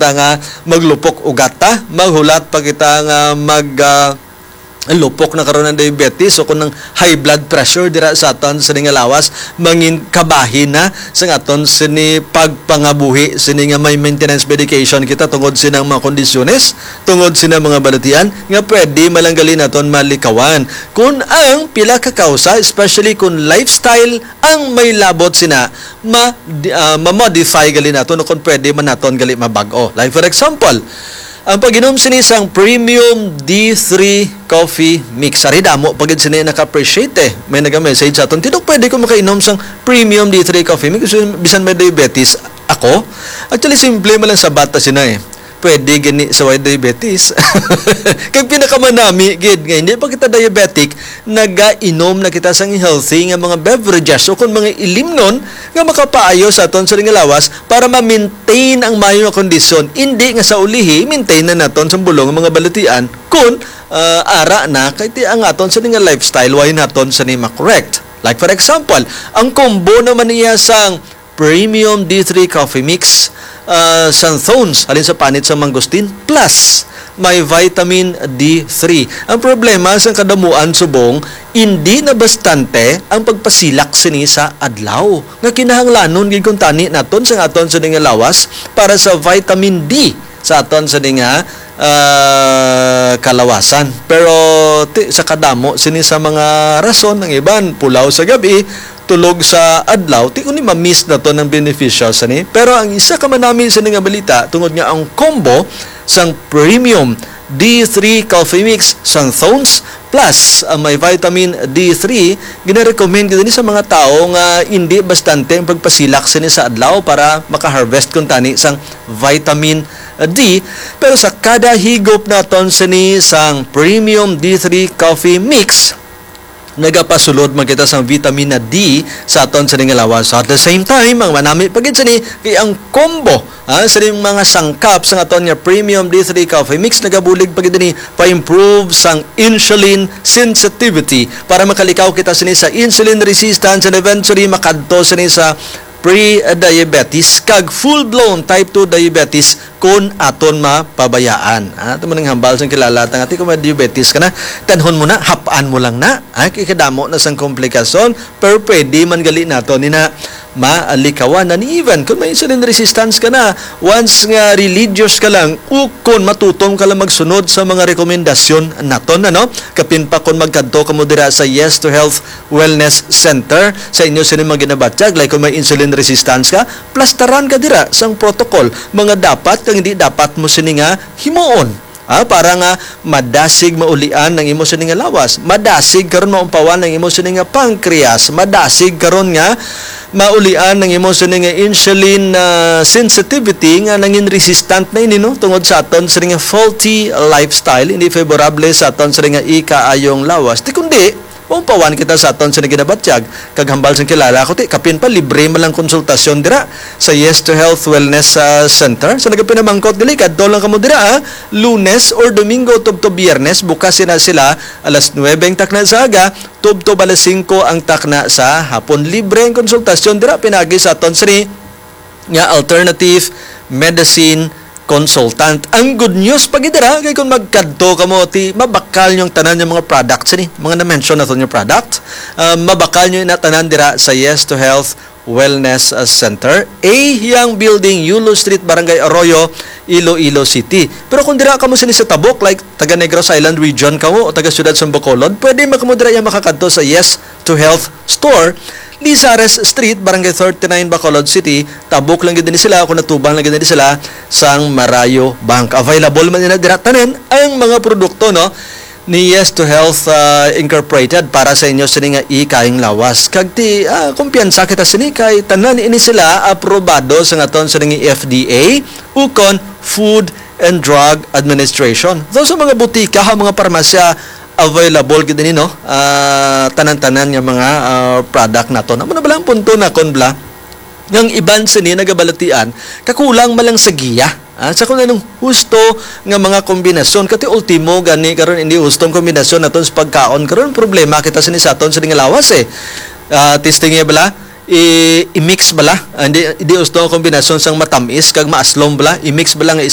kita nga maglupok ugata, maghulat pa kita nga lupok na karon ng diabetes o kung ng high blood pressure dira sa aton sa nga lawas mangin kabahin na sa aton sini pagpangabuhi sini nga may maintenance medication kita tungod sinang mga kondisyones tungod sina mga balatian nga pwede malanggalin naton malikawan kung ang pila ka kausa especially kung lifestyle ang may labot sina ma-modify gali naton o kung pwede man naton gali mabag-o. Like for example, ang pag-inom sinisang premium D3 coffee mix. Ari damo pagid sini naka-appreciate may naga-message sa aton. Tidok pwede ko makainom sang premium D3 coffee mix bisan may diabetes ako. Actually simple man lang sa bata sina pwede gani sa diabetes. Kag pinakamanami gid nga hindi pa kita diabetic naga-inom na kita sang healthy nga mga beverages o kung mga ilimnon nga makapaayo sa aton sa nga lawas para ma-maintain ang mayo nga kondisyon. Hindi nga sa ulihi maintain na naton sa bulong ang mga balatian kung ara na kay ti ang aton sa nga lifestyle why naton sa ni correct. Like for example, ang combo naman niya sang premium D3 coffee mix xanthones halin sa panit sa mangustin plus may vitamin D3. Ang problema sa kadamuan subong hindi na bastante ang pagpasilak sini sa adlaw nga kinahanglanon gid kun tani naton sa aton sa nga lawas para sa vitamin D sa aton sa nga kalawasan. Pero sa kadamo sini sa mga rason ng iban pulaw sa gabi tulog sa adlaw, ti ko ni ma-miss na to ng beneficials ani. Pero ang isa ka man namin sa nga balita tungod nga ang combo sang premium D3 coffee mix xanthones plus may vitamin D3 gina-recommend gid ni sa mga tao nga hindi bastante ang pagpasilak sini sa adlaw para maka-harvest kun tani sang vitamin D. Pero sa kada higop naton sini sang premium D3 coffee mix nagapasulod man kita sa vitamin D sa aton sa nga lawas. So at the same time, ang manami pagid sini kay ang combo sa mga sangkap sa aton nga premium D3 coffee mix nagabulig pagid ni pa-improve sang insulin sensitivity para makalikaw kita sini sa insulin resistance and eventually makadto sini sa pre-diabetes kag full-blown type 2 diabetes kung aton mapabayaan. Ito mo nang hambal sa kilala tangati kung may diabetes ka na, tanhon mo na, hapaan mo lang na. Kikadamo na sang komplikasyon, pero pwede man gali nato ni na maalikawan na ni even kung may insulin resistance ka na once nga religious ka lang ukon matutong ka lang magsunod sa mga rekomendasyon naton kapin pa kung magkadto ka mo dira sa Yes to Health Wellness Center sa inyo sini mga ginabatyag like kung may insulin resistance ka plastaran ka dira sang protocol mga dapat kang hindi dapat mo sini nga himuon para nga madasig maulian ng imo sini nga lawas madasig karon maumpawan ng imo sini nga pancreas madasig karon nga maulian ng imo sini nga insulin sensitivity nga nangin resistant na ini tungod sa aton sa nga faulty lifestyle hindi favorable sa aton sa nga ikaayong lawas di kundi pawan kita sa aton sa ginabatyag kag hambal sa kilala ko ti kapin pa libre man lang konsultasyon dira sa Yes to Health Wellness Center sa nagapinamangkot dili kadto lang kamo dira Lunes or Domingo tubto Biyernes bukas na sila alas 9 ang takna sa aga tubto alas 5 ang takna sa hapon libre ang konsultasyon dira pinagi sa aton sa nga alternative medicine consultant. Ang good news pagidira kay kung magkadto kamo ti mabakal yung tanan yung mga products ni mga na-mention naton yung product mabakal nyo na tanan dira sa Yes to Health Wellness Center yang building Yulo Street Barangay Arroyo Iloilo City. Pero kung dira kamo sini sa Tabok like taga Negros Island region kamo o taga Siyudad sa Bacolod pwede makamo dira yung makakadto sa Yes to Health Store Lizares Street, Barangay 39, Bacolod City. Tabok lang gid sila kung natubang lang gid sila sang Marayo Bank. Available man nila dira tanan ang mga produkto ni Yes to Health Incorporated para sa inyo sini nga ikaing lawas. Kag ti kumpiyansa kita sini kay tanan ini sila aprobado sa aton sa nga FDA ukon Food and Drug Administration. So sa mga butika, mga parmasya available gid ni tanan-tanan nga mga product nato. Amo na balang punto na kon bla ng iban sini nagabalatian kakulang malang sa giya. Sa kung anong husto nga mga kombinasyon kati ultimo gani karon hindi hustong kombinasyon naton sa pagkaon karon problema kita sini sa aton sa nga lawas testing bala i-mix bala hindi husto ang kombinasyon sang matamis kag maaslom bala i-mix bala nga